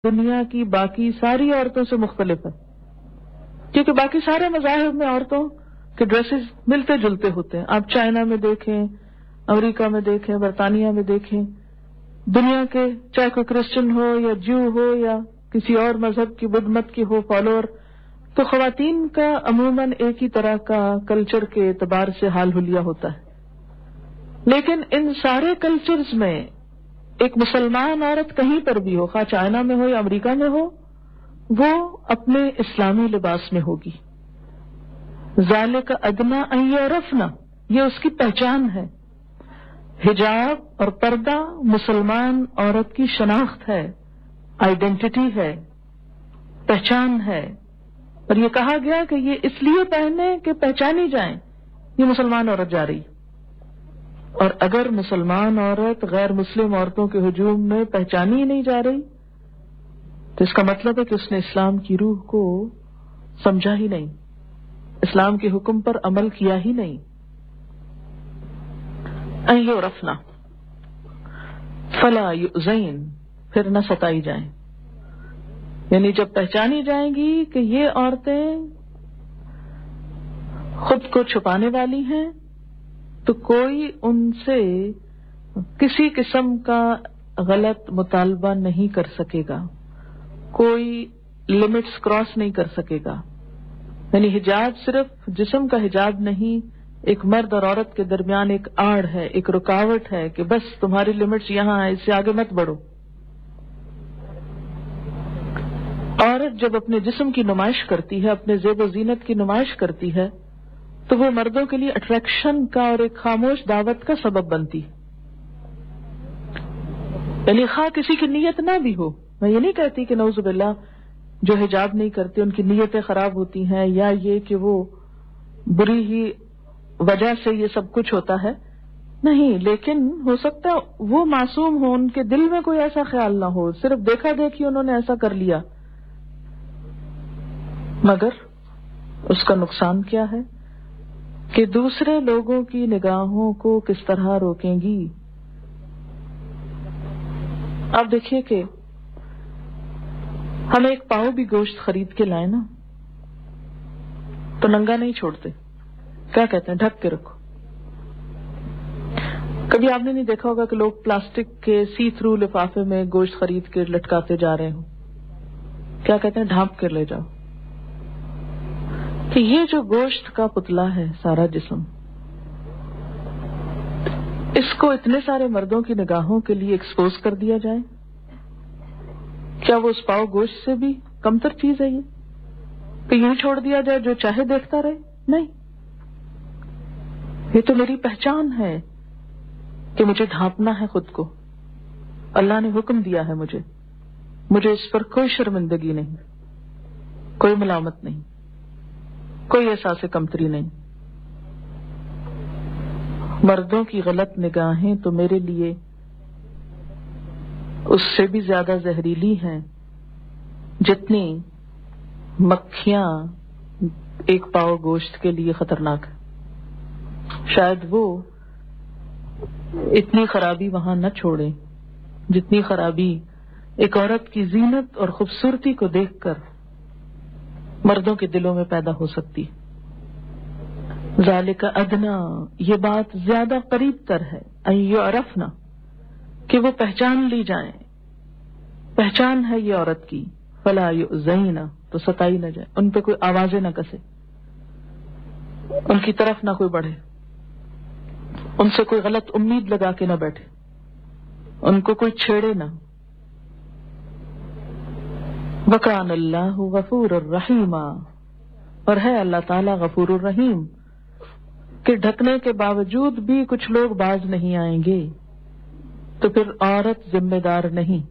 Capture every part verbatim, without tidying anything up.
دنیا کی باقی ساری عورتوں سے مختلف ہے، کیونکہ باقی سارے مذاہب میں عورتوں کے ڈریسز ملتے جلتے ہوتے ہیں. آپ چائنا میں دیکھیں، امریکہ میں دیکھیں، برطانیہ میں دیکھیں، دنیا کے چاہے کوئی کرسچن ہو یا جو ہو یا کسی اور مذہب کی بدھ مت کی ہو فالوور، تو خواتین کا عموماً ایک ہی طرح کا کلچر کے اعتبار سے حال حلیہ ہوتا ہے. لیکن ان سارے کلچرز میں ایک مسلمان عورت کہیں پر بھی ہو، خواہ چائنا میں ہو یا امریکہ میں ہو، وہ اپنے اسلامی لباس میں ہوگی. ذالک ادنی ان یعرفن، یہ اس کی پہچان ہے. حجاب اور پردہ مسلمان عورت کی شناخت ہے، آئیڈینٹی ہے، پہچان ہے. اور یہ کہا گیا کہ یہ اس لیے پہنے کہ پہچانی جائیں یہ مسلمان عورت جا رہی. اور اگر مسلمان عورت غیر مسلم عورتوں کے ہجوم میں پہچانی ہی نہیں جا رہی تو اس کا مطلب ہے کہ اس نے اسلام کی روح کو سمجھا ہی نہیں، اسلام کے حکم پر عمل کیا ہی نہیں. ان یعرفن فلا یؤذین، پھر نہ ستائی جائیں. یعنی جب پہچانی جائیں گی کہ یہ عورتیں خود کو چھپانے والی ہیں تو کوئی ان سے کسی قسم کا غلط مطالبہ نہیں کر سکے گا، کوئی لمٹس کراس نہیں کر سکے گا. یعنی حجاب صرف جسم کا حجاب نہیں، ایک مرد اور عورت کے درمیان ایک آڑ ہے، ایک رکاوٹ ہے کہ بس تمہاری لمٹس یہاں ہے، اس سے آگے مت بڑھو. عورت جب اپنے جسم کی نمائش کرتی ہے، اپنے زیب و زینت کی نمائش کرتی ہے تو وہ مردوں کے لیے اٹریکشن کا اور ایک خاموش دعوت کا سبب بنتی. یعنی خواہ کسی کی نیت نہ بھی ہو، میں یہ نہیں کہتی کہ نعوذ باللہ جو حجاب نہیں کرتے ان کی نیتیں خراب ہوتی ہیں یا یہ کہ وہ بری ہی وجہ سے یہ سب کچھ ہوتا ہے، نہیں. لیکن ہو سکتا ہے وہ معصوم ہو، ان کے دل میں کوئی ایسا خیال نہ ہو، صرف دیکھا دیکھی انہوں نے ایسا کر لیا. مگر اس کا نقصان کیا ہے کہ دوسرے لوگوں کی نگاہوں کو کس طرح روکیں گی. آپ دیکھیے کہ ہم ایک پاؤ بھی گوشت خرید کے لائیں نا تو ننگا نہیں چھوڑتے، کیا کہتے ہیں، ڈھک کے رکھو. کبھی آپ نے نہیں دیکھا ہوگا کہ لوگ پلاسٹک کے سی تھرو لفافے میں گوشت خرید کے لٹکاتے جا رہے ہوں، کیا کہتے ہیں، ڈھانپ کر لے جاؤ. کہ یہ جو گوشت کا پتلا ہے سارا جسم، اس کو اتنے سارے مردوں کی نگاہوں کے لیے ایکسپوز کر دیا جائے، کیا وہ اس پاؤ گوشت سے بھی کمتر چیز ہے یہ کہ یوں چھوڑ دیا جائے جو چاہے دیکھتا رہے؟ نہیں، یہ تو میری پہچان ہے کہ مجھے ڈھانپنا ہے خود کو. اللہ نے حکم دیا ہے مجھے مجھے اس پر کوئی شرمندگی نہیں، کوئی ملامت نہیں، کوئی احساس کمتری نہیں. مردوں کی غلط نگاہیں تو میرے لیے اس سے بھی زیادہ زہریلی ہیں جتنی مکھیاں ایک پاؤ گوشت کے لیے خطرناک ہے. شاید وہ اتنی خرابی وہاں نہ چھوڑے جتنی خرابی ایک عورت کی زینت اور خوبصورتی کو دیکھ کر مردوں کے دلوں میں پیدا ہو سکتی. ذالک ادنا، یہ بات زیادہ قریب تر ہے، ان یعرفن، کہ وہ پہچان لی جائیں. پہچان ہے یہ عورت کی. فلا یؤذین، تو ستائی نہ جائے، ان پہ کوئی آوازیں نہ کسے، ان کی طرف نہ کوئی بڑھے، ان سے کوئی غلط امید لگا کے نہ بیٹھے، ان کو کوئی چھیڑے نہ. وَكَانَ اللَّهُ غَفُورًا رَحِيمًا، اور ہے اللہ تعالیٰ غفور الرحیم کہ ڈھکنے کے باوجود بھی کچھ لوگ باز نہیں آئیں گے تو پھر عورت ذمہ دار نہیں.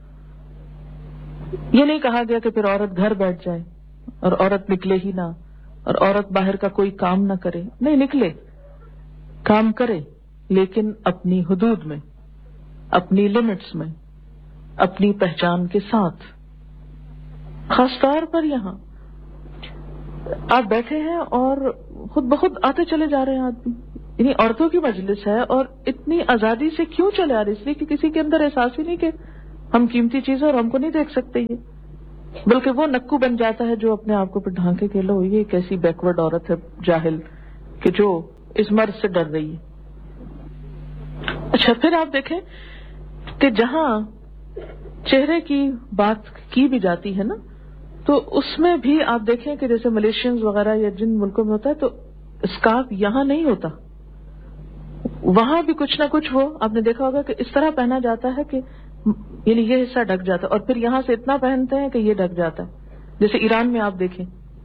یہ نہیں کہا گیا کہ پھر عورت گھر بیٹھ جائے اور عورت نکلے ہی نہ اور عورت باہر کا کوئی کام نہ کرے. نہیں، نکلے، کام کرے، لیکن اپنی حدود میں، اپنی لمٹس میں، اپنی پہچان کے ساتھ. خاص طور پر یہاں آپ بیٹھے ہیں اور خود بخود آتے چلے جا رہے ہیں آدمی، یعنی عورتوں کی مجلس ہے اور اتنی آزادی سے کیوں چلے آ رہے؟ اس لیے کہ کسی کے اندر احساس ہی نہیں کہ हम कीमती चीज और हमको नहीं देख सकते ये, बल्कि वो नक्कू बन जाता है जो अपने आप को फिर ढांके के लो ये कैसी बैकवर्ड औरत है जाहिल कि जो इस मर्द से डर रही है। अच्छा, फिर आप देखें कि जहां चेहरे की बात की भी जाती है ना, तो उसमें भी आप देखें कि जैसे मलेशियंस वगैरह या जिन मुल्कों में होता है तो स्कार्फ यहां नहीं होता, वहां भी कुछ ना कुछ वो आपने देखा होगा कि इस तरह पहना जाता है कि यानी ये हिस्सा ढक जाता है और फिर यहां से इतना पहनते हैं कि ये ढक जाता है। जैसे ईरान में आप देखें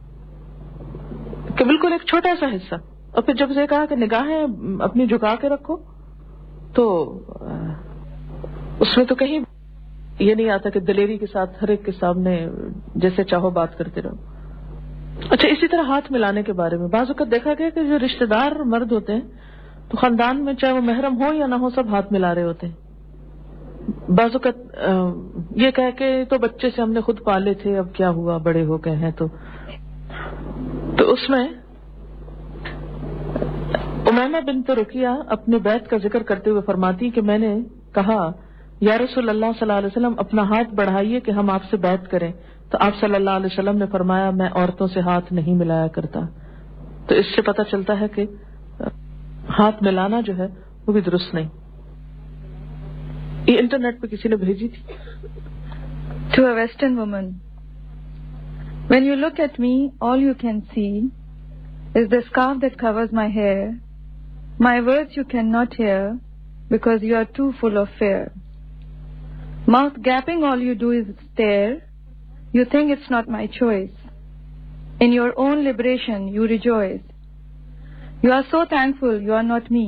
कि बिल्कुल एक छोटा सा हिस्सा, और फिर जब से कहा कि निगाहें अपनी झुका के रखो तो उसमें तो कहीं ये नहीं आता कि दलेरी के साथ हर एक के सामने जैसे चाहो बात करते रहो। अच्छा, इसी तरह हाथ मिलाने के बारे में बाज़ वक़्त देखा गया कि जो रिश्तेदार मर्द होते हैं तो खानदान में चाहे वो महरम हो या ना हो सब हाथ मिला रहे होते हैं। बाज़ वक़्त ये कह के तो बच्चे से हमने खुद पाले थे, अब क्या हुआ बड़े हो गए हैं। तो तो उसमें उमैमा बिन्त रुकिया अपने बैत का जिक्र करते हुए फरमाती कि मैंने कहा या रसूल अल्लाह सल्लल्लाहु अलैहि वसल्लम अपना हाथ बढ़ाइए कि हम आपसे बैत करें। तो आप सल्लल्लाहु अलैहि वसल्लम ने फरमाया मैं औरतों से हाथ नहीं मिलाया करता। तो इससे पता चलता है कि हाथ मिलाना जो है वो भी दुरुस्त नहीं। ये इंटरनेट पे किसी ने भेजी थी। To a Western woman, when you look at me, all you can see is the scarf that covers my hair. My words you cannot hear because you are too full of fear. Mouth gaping, all you do is stare. You think it's not my choice. In your own liberation you rejoice. You are so thankful you are not me.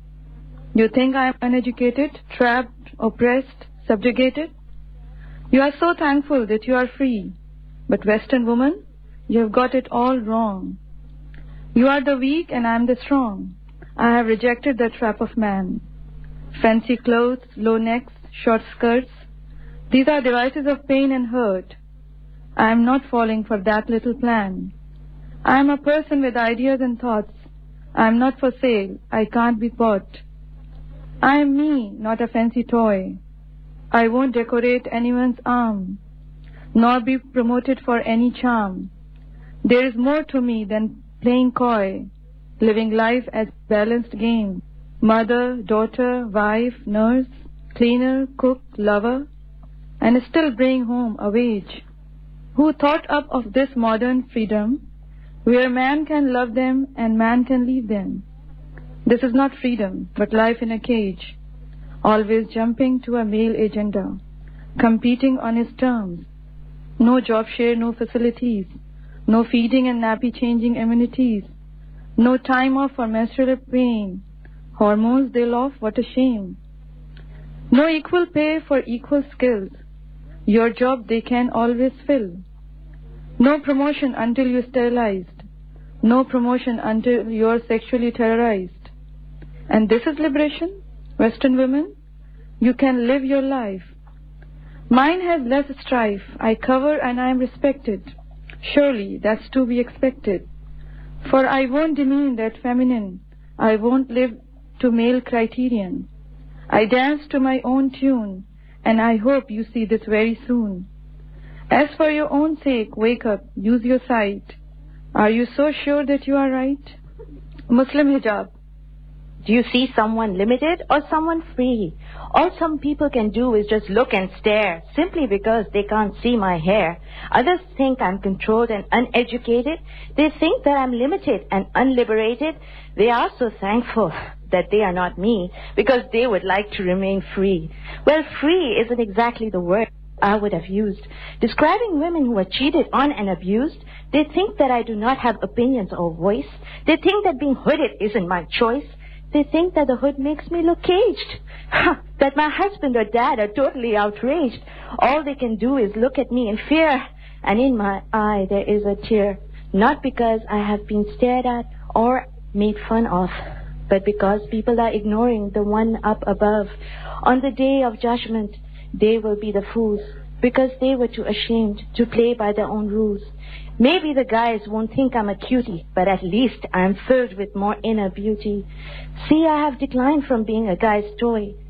You think I am uneducated, trapped, oppressed, subjugated. You are so thankful that you are free. But Western woman, you have got it all wrong. You are the weak and I am the strong. I have rejected the trap of man. Fancy clothes, low necks, short skirts, these are devices of pain and hurt. I am not falling for that little plan. I am a person with ideas and thoughts. I am not for sale. I can't be bought. I am me, not a fancy toy. I won't decorate anyone's arm, nor be promoted for any charm. There is more to me than playing coy, living life as balanced game. Mother, daughter, wife, nurse, cleaner, cook, lover, and still bring home a wage. Who thought up of this modern freedom, where man can love them and man can leave them? This is not freedom, but life in a cage, always jumping to a male agenda, competing on his terms. No job share, no facilities, no feeding and nappy changing amenities, no time off for menstrual pain, hormones they'll off, what a shame. No equal pay for equal skills, your job they can always fill. No promotion until you're sterilized, no promotion until you're sexually terrorized. And this is liberation, Western women? You can live your life. Mine has less strife, I cover and I am respected. Surely that's to be expected. For I won't demean that feminine, I won't live to male criterion. I dance to my own tune, and I hope you see this very soon. As for your own sake, wake up, use your sight. Are you so sure that you are right? Muslim hijab. Do you see someone limited or someone free? All some people can do is just look and stare, simply because they can't see my hair. Others think I'm controlled and uneducated. They think that I'm limited and unliberated. They are so thankful that they are not me, because they would like to remain free. Well, free isn't exactly the word I would have used. Describing women who are cheated on and abused, they think that I do not have opinions or voice. They think that being hooded isn't my choice. They think that the hood makes me look caged. That my husband or dad are totally outraged. All they can do is look at me in fear, and in my eye there is a tear. Not because I have been stared at or made fun of, but because people are ignoring the one up above. On the day of judgment, they will be the fools, because they were too ashamed to play by their own rules. Maybe the guys won't think I'm a cutie, but at least I'm filled with more inner beauty. See, I have declined from being a guy's toy.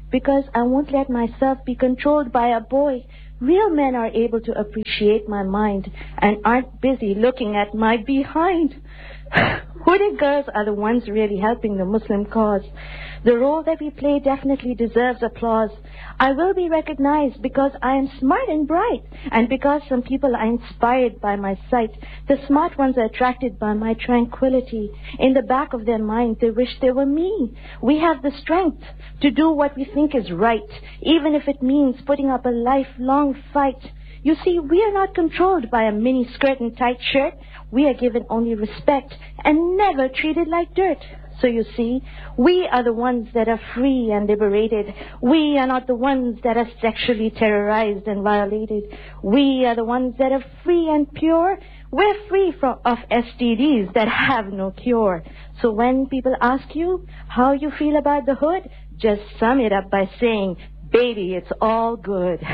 because I won't let myself be controlled by a boy. Real men are able to appreciate my mind and aren't busy looking at my behind. Hooded girls are the ones really helping the Muslim cause. The role that we play definitely deserves applause. I will be recognized because I am smart and bright, and because some people are inspired by my sight. The smart ones are attracted by my tranquility. In the back of their mind, they wish they were me. We have the strength to do what we think is right, even if it means putting up a lifelong fight. You see, we are not controlled by a mini skirt and tight shirt. We are given only respect and never treated like dirt. So you see, we are the ones that are free and liberated. We are not the ones that are sexually terrorized and violated. We are the ones that are free and pure. We're free from, of S T Ds that have no cure. So when people ask you how you feel about the hood, just sum it up by saying, baby, it's all good.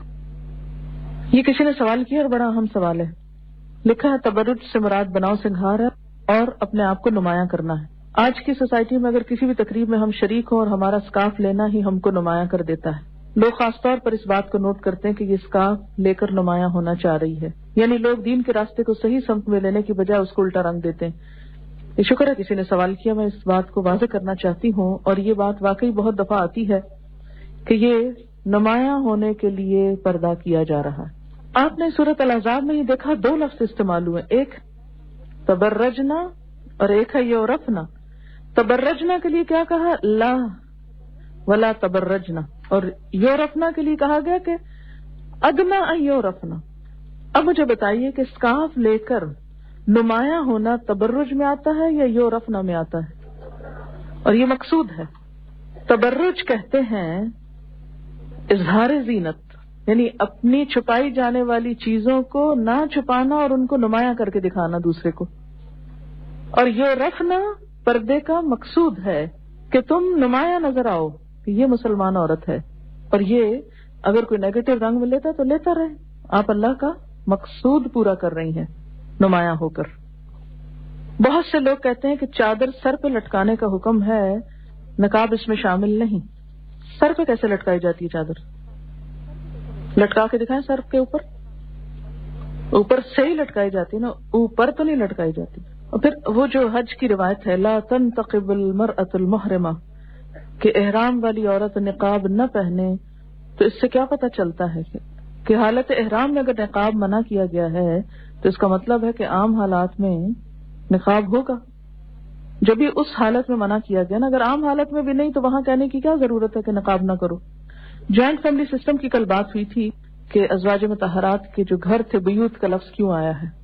یہ کسی نے سوال کیا اور بڑا اہم سوال ہے. لکھا ہے تبرج سے مراد بناؤ سنگھار ہے اور اپنے آپ کو نمایاں کرنا ہے. آج کی سوسائٹی میں اگر کسی بھی تقریب میں ہم شریک ہوں اور ہمارا اسکارف لینا ہی ہم کو نمایاں کر دیتا ہے. لوگ خاص طور پر اس بات کو نوٹ کرتے ہیں کہ یہ اسکارف لے کر نمایاں ہونا چاہ رہی ہے. یعنی لوگ دین کے راستے کو صحیح سمت میں لینے کی بجائے اس کو الٹا رنگ دیتے ہیں. یہ شکر ہے کسی نے سوال کیا. میں اس بات کو واضح کرنا چاہتی ہوں اور یہ بات واقعی بہت دفعہ آتی ہے کہ یہ نمایاں ہونے کے لیے پردہ کیا جا رہا ہے. آپ نے سورۃ الاحزاب میں یہ دیکھا دو لفظ استعمال ہوئے, ایک تبرجنا اور ایک ہے یورفنا. تبرجنا کے لیے کیا کہا؟ لا ولا تبرجنا. اور یورفنا کے لیے کہا گیا کہ ادنا ان یورفنا. اب مجھے بتائیے کہ اسکارف لے کر نمایاں ہونا تبرج میں آتا ہے یا یورفنا میں آتا ہے؟ اور یہ مقصود ہے. تبرج کہتے ہیں اظہار زینت, یعنی اپنی چھپائی جانے والی چیزوں کو نہ چھپانا اور ان کو نمایاں کر کے دکھانا دوسرے کو. اور یہ رکھنا پردے کا مقصود ہے کہ تم نمایاں نظر آؤ کہ یہ مسلمان عورت ہے. اور یہ اگر کوئی نیگیٹو رنگ میں لیتا تو لیتا رہے, آپ اللہ کا مقصود پورا کر رہی ہیں نمایاں ہو کر. بہت سے لوگ کہتے ہیں کہ چادر سر پہ لٹکانے کا حکم ہے, نقاب اس میں شامل نہیں. سر پہ کیسے لٹکائی جاتی ہے چادر؟ لٹکا کے دکھائیں سر کے اوپر, اوپر سے ہی لٹکائی جاتی ہے نا, اوپر تو نہیں لٹکائی جاتی. اور پھر وہ جو حج کی روایت ہے لا تنتقب المرأة المحرمہ, کہ احرام والی عورت نقاب نہ پہنے, تو اس سے کیا پتہ چلتا ہے کہ حالت احرام میں اگر نقاب منع کیا گیا ہے تو اس کا مطلب ہے کہ عام حالات میں نقاب ہوگا. جب بھی اس حالت میں منع کیا گیا نا, اگر عام حالت میں بھی نہیں تو وہاں کہنے کی کیا ضرورت ہے کہ نقاب نہ کرو. جوائنٹ فیملی سسٹم کی کل بات ہوئی تھی کہ ازواج مطہرات کے جو گھر تھے بیوت کا لفظ کیوں آیا ہے.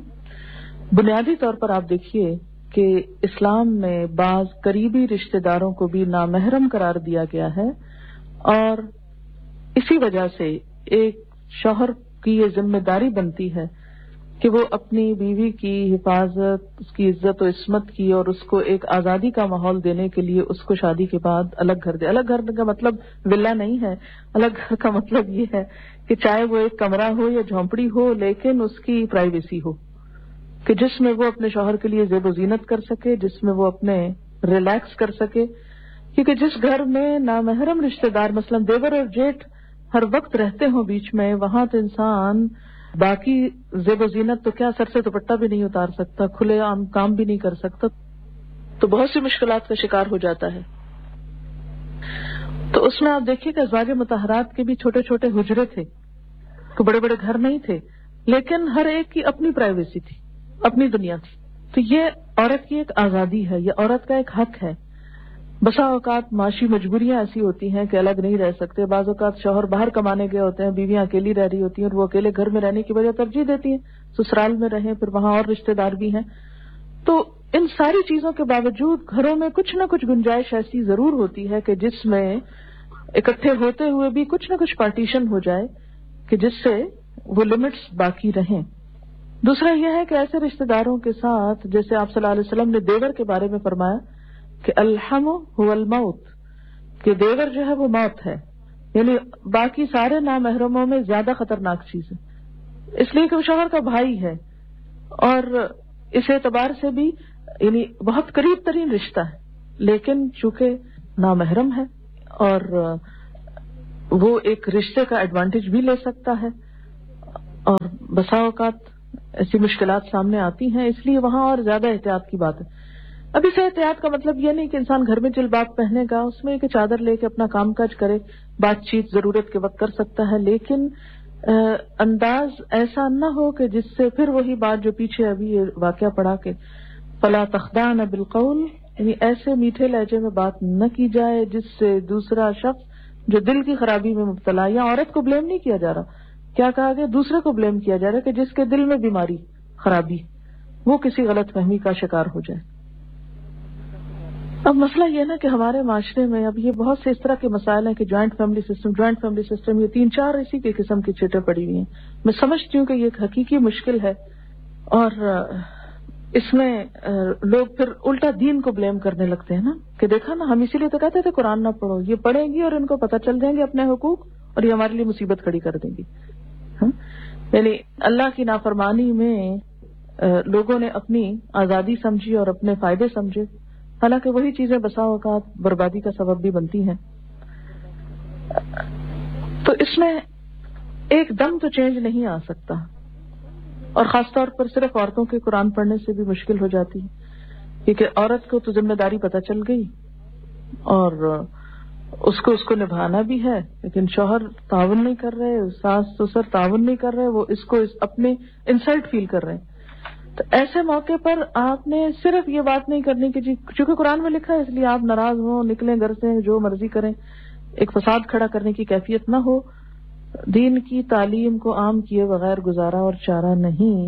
بنیادی طور پر آپ دیکھیے کہ اسلام میں بعض قریبی رشتہ داروں کو بھی نامحرم قرار دیا گیا ہے, اور اسی وجہ سے ایک شوہر کی یہ ذمہ داری بنتی ہے کہ وہ اپنی بیوی کی حفاظت, اس کی عزت و عصمت کی, اور اس کو ایک آزادی کا ماحول دینے کے لیے اس کو شادی کے بعد الگ گھر دے. الگ گھر کا مطلب ولا نہیں ہے, الگ گھر کا مطلب یہ ہے کہ چاہے وہ ایک کمرہ ہو یا جھونپڑی ہو, لیکن اس کی پرائیویسی ہو, کہ جس میں وہ اپنے شوہر کے لیے زیب و زینت کر سکے, جس میں وہ اپنے ریلیکس کر سکے. کیونکہ جس گھر میں نامحرم رشتہ دار مثلا دیور اور جیٹھ ہر وقت رہتے ہوں بیچ میں, وہاں تو انسان باقی زیب و زینت تو کیا سر سے دوپٹہ بھی نہیں اتار سکتا, کھلے عام کام بھی نہیں کر سکتا, تو بہت سی مشکلات کا شکار ہو جاتا ہے. تو اس میں آپ دیکھیے کہ ازواج مطہرات کے بھی چھوٹے چھوٹے حجرے تھے, تو بڑے بڑے گھر نہیں تھے, لیکن ہر ایک کی اپنی پرائیویسی تھی, اپنی دنیا تھی. تو یہ عورت کی ایک آزادی ہے, یہ عورت کا ایک حق ہے. بسا اوقات معاشی مجبوریاں ایسی ہوتی ہیں کہ الگ نہیں رہ سکتے. بعض اوقات شوہر باہر کمانے گئے ہوتے ہیں, بیویاں اکیلی رہ رہی ہوتی ہیں, اور وہ اکیلے گھر میں رہنے کی وجہ ترجیح دیتی ہیں سسرال میں رہیں, پھر وہاں اور رشتہ دار بھی ہیں. تو ان ساری چیزوں کے باوجود گھروں میں کچھ نہ کچھ گنجائش ایسی ضرور ہوتی ہے کہ جس میں اکٹھے ہوتے ہوئے بھی کچھ نہ کچھ پارٹیشن ہو جائے کہ جس سے وہ لمٹس باقی رہیں. دوسرا یہ ہے کہ ایسے رشتہ داروں کے ساتھ, جیسے آپ صلی اللہ علیہ وسلم نے دیور کے بارے میں فرمایا کہ الحم هو الموت, کہ دیور جو ہے وہ موت ہے, یعنی باقی سارے نامحرموں میں زیادہ خطرناک چیز ہے, اس لیے کہ وہ شوہر کا بھائی ہے, اور اس اعتبار سے بھی یعنی بہت قریب ترین رشتہ ہے, لیکن چونکہ نامحرم ہے. اور وہ ایک رشتے کا ایڈوانٹیج بھی لے سکتا ہے، اور بسا اوقات ایسی مشکلات سامنے آتی ہیں، اس لیے وہاں اور زیادہ احتیاط کی بات ہے۔ اب اس احتیاط کا مطلب یہ نہیں کہ انسان گھر میں جلباب پہنے گا، اس میں کہ چادر لے کے اپنا کام کاج کرے، بات چیت ضرورت کے وقت کر سکتا ہے، لیکن انداز ایسا نہ ہو کہ جس سے پھر وہی بات جو پیچھے ابھی یہ واقعہ پڑا کہ فلا تخضعن بالقول، یعنی ایسے میٹھے لہجے میں بات نہ کی جائے جس سے دوسرا شخص جو دل کی خرابی میں مبتلا، یا عورت کو بلیم نہیں کیا جا رہا، کیا کہا گیا، دوسرے کو بلیم کیا جا رہا ہے کہ جس کے دل میں بیماری خرابی وہ کسی غلط فہمی کا شکار ہو جائے۔ اب مسئلہ یہ نا کہ ہمارے معاشرے میں اب یہ بہت سے اس طرح کے مسائل ہیں کہ joint family system joint family system یہ تین چار اسی کے قسم کی چیٹیں پڑی ہوئی ہیں۔ میں سمجھتی ہوں کہ یہ ایک حقیقی مشکل ہے، اور اس میں لوگ پھر الٹا دین کو بلیم کرنے لگتے ہیں نا کہ دیکھا نا، ہم اسی لیے تو کہتے تھے قرآن نہ پڑھو، یہ پڑھیں گی اور ان کو پتہ چل جائیں گے اپنے حقوق اور یہ ہمارے لیے مصیبت کھڑی کر دیں گی۔ یعنی اللہ کی نافرمانی میں لوگوں نے اپنی آزادی سمجھی اور اپنے فائدے سمجھے، حالانکہ وہی چیزیں بسا اوقات بربادی کا سبب بھی بنتی ہیں۔ تو اس میں ایک دم تو چینج نہیں آ سکتا، اور خاص طور پر صرف عورتوں کے قرآن پڑھنے سے بھی مشکل ہو جاتی ہے، کیونکہ عورت کو تو ذمہ داری پتہ چل گئی اور اس کو اس کو نبھانا بھی ہے، لیکن شوہر تعاون نہیں کر رہے، ساس سسر تعاون نہیں کر رہے، وہ اس کو اس اپنے انسلٹ فیل کر رہے ہیں۔ تو ایسے موقع پر آپ نے صرف یہ بات نہیں کرنی کہ جی چونکہ قرآن میں لکھا ہے اس لیے آپ ناراض ہوں، نکلیں گھر سے، جو مرضی کریں، ایک فساد کھڑا کرنے کی کیفیت نہ ہو۔ دین کی تعلیم کو عام کیے بغیر گزارا اور چارہ نہیں،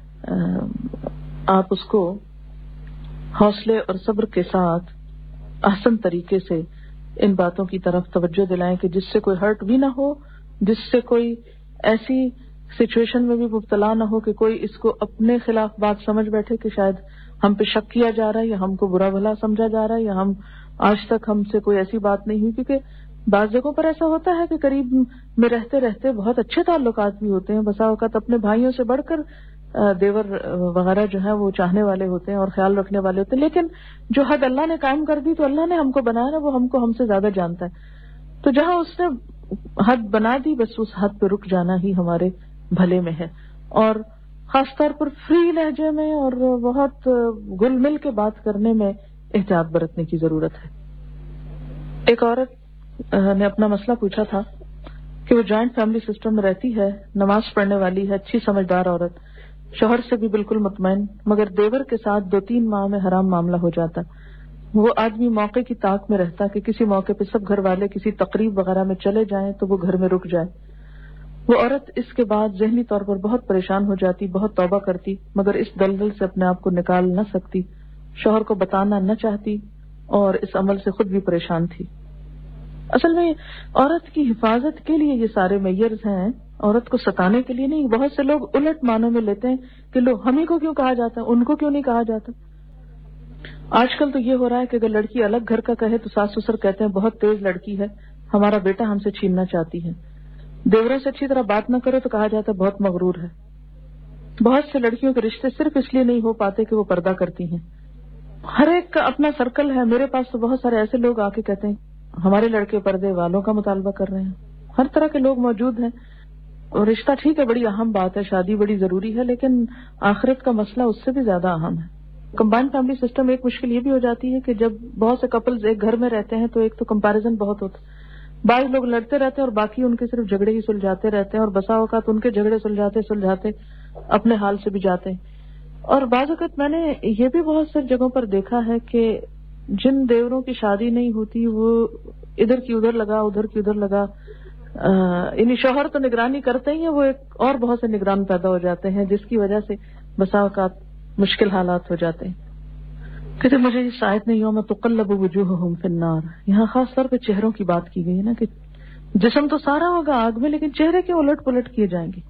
آپ اس کو حوصلے اور صبر کے ساتھ احسن طریقے سے ان باتوں کی طرف توجہ دلائیں کہ جس سے کوئی ہرٹ بھی نہ ہو، جس سے کوئی ایسی سچویشن میں بھی مبتلا نہ ہو کہ کوئی اس کو اپنے خلاف بات سمجھ بیٹھے کہ شاید ہم پہ شک کیا جا رہا ہے یا ہم کو برا بھلا سمجھا جا رہا ہے یا ہم آج تک ہم سے کوئی ایسی بات نہیں ہوئی، کیونکہ بعض جگہوں پر ایسا ہوتا ہے کہ قریب میں رہتے رہتے بہت اچھے تعلقات بھی ہوتے ہیں، بسا اوقات اپنے بھائیوں سے بڑھ کر دیور وغیرہ جو ہے وہ چاہنے والے ہوتے ہیں اور خیال رکھنے والے ہوتے ہیں، لیکن جو حد اللہ نے قائم کر دی تو اللہ نے ہم کو بنایا نا، وہ ہم کو ہم سے زیادہ جانتا ہے، تو جہاں اس نے حد بنا دی بس اس حد پہ رک جانا ہی ہمارے بھلے میں ہے، اور خاص طور پر فری لہجے میں اور بہت گل مل کے بات کرنے میں احتیاط برتنے کی ضرورت ہے۔ ایک عورت نے اپنا مسئلہ پوچھا تھا کہ وہ جوائنٹ فیملی سسٹم میں رہتی ہے، نماز پڑھنے والی ہے، اچھی سمجھدار عورت، شوہر سے بھی بالکل مطمئن، مگر دیور کے ساتھ دو تین ماہ میں حرام معاملہ ہو جاتا۔ وہ آدمی موقع کی طاق میں رہتا کہ کسی موقع پہ سب گھر والے کسی تقریب وغیرہ میں چلے جائیں تو وہ گھر میں رک جائے۔ وہ عورت اس کے بعد ذہنی طور پر بہت پریشان ہو جاتی، بہت توبہ کرتی، مگر اس دلدل سے اپنے آپ کو نکال نہ سکتی، شوہر کو بتانا نہ چاہتی اور اس عمل سے خود بھی پریشان تھی۔ اصل میں عورت کی حفاظت کے لیے یہ سارے میئرز ہیں، عورت کو ستانے کے لیے نہیں۔ بہت سے لوگ الٹ معنوں میں لیتے ہیں کہ لو ہم ہی کو کیوں کہا جاتا ہے، ان کو کیوں نہیں کہا جاتا۔ آج کل تو یہ ہو رہا ہے کہ اگر لڑکی الگ گھر کا کہے تو ساس سسر کہتے ہیں بہت تیز لڑکی ہے، ہمارا بیٹا ہم سے چھیننا چاہتی ہے۔ دیوروں سے اچھی طرح بات نہ کرو تو کہا جاتا ہے بہت مغرور ہے۔ بہت سے لڑکیوں کے رشتے صرف اس لیے نہیں ہو پاتے کہ وہ پردہ کرتی ہیں۔ ہر ایک کا اپنا سرکل ہے، میرے پاس تو بہت سارے ایسے لوگ آ کے کہتے ہیں ہمارے لڑکے پردے والوں کا مطالبہ کر رہے ہیں۔ ہر طرح کے لوگ موجود ہیں، اور رشتہ ٹھیک ہے، بڑی اہم بات ہے، شادی بڑی ضروری ہے، لیکن آخرت کا مسئلہ اس سے بھی زیادہ اہم ہے۔ کمبائنڈ فیملی سسٹم ایک مشکل یہ بھی ہو جاتی ہے کہ جب بہت سے کپلز ایک گھر میں رہتے ہیں تو ایک تو کمپیریزن بہت ہوتا ہے، بعض لوگ لڑتے رہتے ہیں اور باقی ان کے صرف جھگڑے ہی سلجھاتے رہتے ہیں، اور بسا اوقات ان کے جھگڑے سلجھاتے سلجھاتے اپنے حال سے بھی جاتے ہیں۔ اور بعض اوقات میں نے یہ بھی بہت سی جگہوں پر دیکھا ہے کہ جن دیوروں کی شادی نہیں ہوتی وہ ادھر کی ادھر لگا ادھر کی ادھر لگا، یعنی شوہر تو نگرانی کرتے ہی ہیں، وہ ایک اور بہت سے نگران پیدا ہو جاتے ہیں جس کی وجہ سے بسا اوقات مشکل حالات ہو جاتے ہیں۔ کہتے مجھے اس آیت نے یوم تقلب وجوہہم فی النار، یہاں خاص طور پہ چہروں کی بات کی گئی ہے نا کہ جسم تو سارا ہوگا آگ میں لیکن چہرے کے الٹ پلٹ کیے جائیں گے۔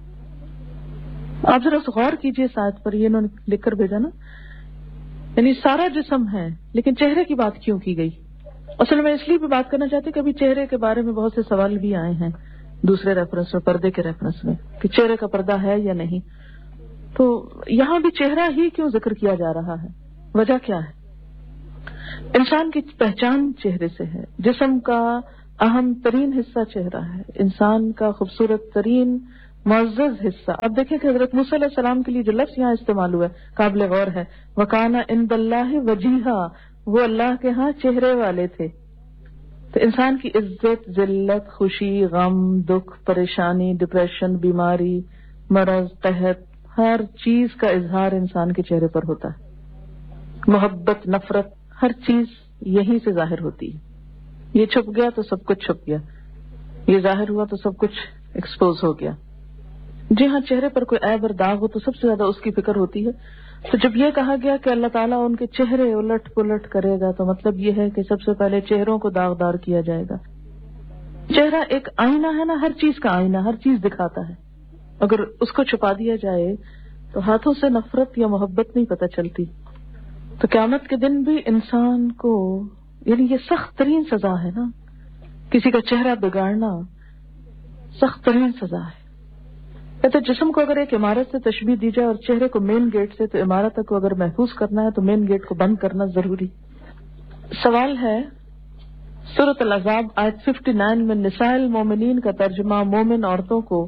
آپ ذرا غور کیجئے اس آیت پر، یہ انہوں نے لکھ کر بھیجا نا، یعنی سارا جسم ہے لیکن چہرے کی بات کیوں کی گئی؟ اصل میں اس لیے بھی بات کرنا چاہتے کہ ابھی چہرے کے بارے میں بہت سے سوال بھی آئے ہیں دوسرے ریفرنس میں، پردے کے ریفرنس میں، کہ چہرے کا پردہ ہے یا نہیں، تو یہاں بھی چہرہ ہی کیوں ذکر کیا جا رہا ہے، وجہ کیا ہے؟ انسان کی پہچان چہرے سے ہے. جسم کا اہم ترین حصہ چہرہ ہے, انسان کا خوبصورت ترین معزز حصہ. اب دیکھیں کہ حضرت موسیٰ علیہ السلام کے لیے جو لفظ یہاں استعمال ہوا ہے قابل غور ہے, وَكَانَ عِندَ اللَّهِ وَجِيهًا, وہ اللہ کے ہاں چہرے والے تھے. تو انسان کی عزت, ذلت, خوشی, غم, دکھ, پریشانی, ڈپریشن, بیماری, مرض, قحط, ہر چیز کا اظہار انسان کے چہرے پر ہوتا ہے. محبت, نفرت, ہر چیز یہیں سے ظاہر ہوتی ہے. یہ چھپ گیا تو سب کچھ چھپ گیا, یہ ظاہر ہوا تو سب کچھ ایکسپوز ہو گیا. جی ہاں, چہرے پر کوئی عیب اور داغ ہو تو سب سے زیادہ اس کی فکر ہوتی ہے. تو جب یہ کہا گیا کہ اللہ تعالیٰ ان کے چہرے الٹ پلٹ کرے گا تو مطلب یہ ہے کہ سب سے پہلے چہروں کو داغدار کیا جائے گا. چہرہ ایک آئینہ ہے نا, ہر چیز کا آئینہ, ہر چیز دکھاتا ہے. اگر اس کو چھپا دیا جائے تو ہاتھوں سے نفرت یا محبت نہیں پتہ چلتی. تو قیامت کے دن بھی انسان کو, یعنی یہ سخت ترین سزا ہے نا, کسی کا چہرہ بگاڑنا سخت ترین سزا ہے. کہتے جسم کو اگر ایک عمارت سے تشبیہ دی جائے اور چہرے کو مین گیٹ سے, تو عمارت کو اگر محفوظ کرنا ہے تو مین گیٹ کو بند کرنا ضروری. سوال ہے سورۃ الاحزاب آیت उनسٹھ میں نساء المومنین کا ترجمہ مومن عورتوں کو,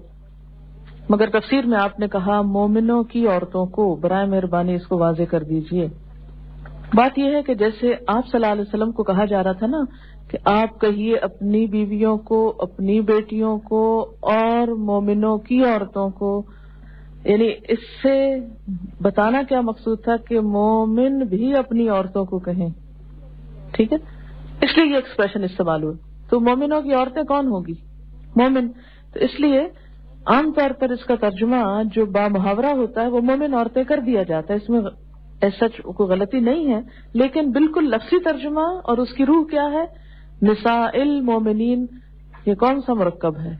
مگر تفسیر میں آپ نے کہا مومنوں کی عورتوں کو. برائے مہربانی اس کو واضح کر دیجئے. بات یہ ہے کہ جیسے آپ صلی اللہ علیہ وسلم کو کہا جا رہا تھا نا کہ آپ کہیے اپنی بیویوں کو, اپنی بیٹیوں کو اور مومنوں کی عورتوں کو, یعنی اس سے بتانا کیا مقصود تھا کہ مومن بھی اپنی عورتوں کو کہیں. ٹھیک ہے, اس لیے یہ ایکسپریشن استعمال ہوئے. تو مومنوں کی عورتیں کون ہوگی؟ مومن. تو اس لیے عام طور پر اس کا ترجمہ جو با محاورہ ہوتا ہے وہ مومن عورتیں کر دیا جاتا ہے. اس میں ایسا کوئی غلطی نہیں ہے, لیکن بالکل لفظی ترجمہ اور اس کی روح کیا ہے؟ نساء المومنین. یہ کون سا مرکب ہے؟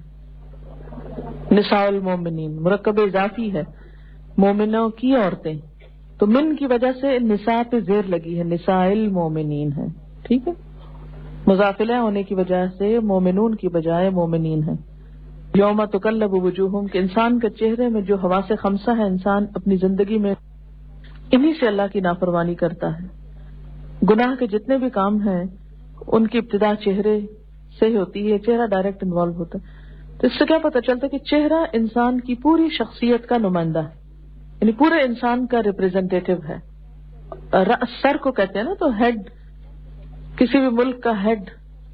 نساء المومنین مرکب اضافی ہے, مومنوں کی عورتیں. تو من کی وجہ سے نساء پہ زیر لگی ہے, نساء المومنین ہے. ٹھیک ہے, مضافلہ ہونے کی وجہ سے مومنون کی بجائے مومنین ہے. یوم تقلب وجوہہم, کہ انسان کے چہرے میں جو حواس خمسہ ہے, انسان اپنی زندگی میں انہی سے اللہ کی نافرمانی کرتا ہے. گناہ کے جتنے بھی کام ہیں ان کی ابتدا چہرے سے ہوتی ہے, چہرہ ڈائریکٹ انوالو ہوتا ہے. تو اس سے کیا پتہ چلتا ہے کہ چہرہ انسان کی پوری شخصیت کا نمائندہ ہے, یعنی پورے انسان کا ریپرزینٹیٹو ہے. سر کو کہتے ہیں نا, تو ہیڈ, کسی بھی ملک کا ہیڈ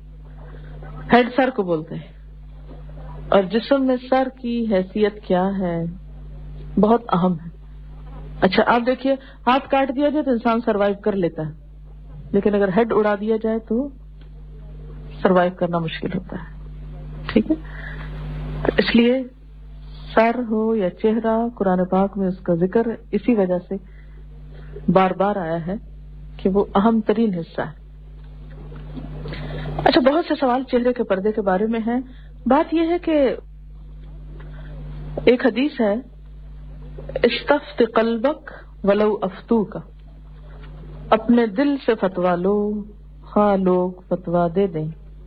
ہیڈ سر کو بولتے ہیں. اور جسم میں سر کی حیثیت کیا ہے؟ بہت اہم ہے. اچھا آپ دیکھیے, ہاتھ کاٹ دیا جائے تو انسان سروائیو کر لیتا ہے, لیکن اگر ہیڈ اڑا دیا جائے تو سروائیو کرنا مشکل ہوتا ہے. ٹھیک ہے, تو اس لیے سر ہو یا چہرہ, قرآن پاک میں اس کا ذکر اسی وجہ سے بار بار آیا ہے کہ وہ اہم ترین حصہ ہے. اچھا, بہت سے سوال چہرے کے پردے کے بارے میں ہیں. بات یہ ہے کہ ایک حدیث ہے, استفت قلبک ولو افتوک, اپنے دل سے فتوا لو خواہ لوگ فتوا دے دیں.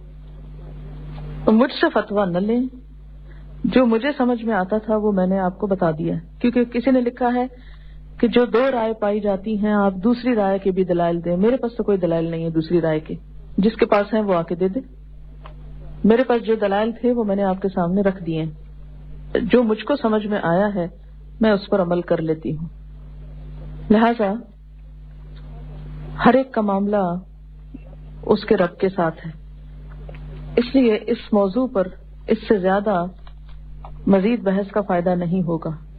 مجھ سے فتوا نہ لیں, جو مجھے سمجھ میں آتا تھا وہ میں نے آپ کو بتا دیا. کیونکہ کسی نے لکھا ہے کہ جو دو رائے پائی جاتی ہیں آپ دوسری رائے کے بھی دلائل دیں. میرے پاس تو کوئی دلائل نہیں ہے دوسری رائے کے, جس کے پاس ہیں وہ آ کے دے دے. میرے پاس جو دلائل تھے وہ میں نے آپ کے سامنے رکھ دیے. جو مجھ کو سمجھ میں آیا ہے میں اس پر عمل کر لیتی ہوں. لہذا ہر ایک کا معاملہ اس کے رب کے ساتھ ہے. اس لیے اس موضوع پر اس سے زیادہ مزید بحث کا فائدہ نہیں ہوگا.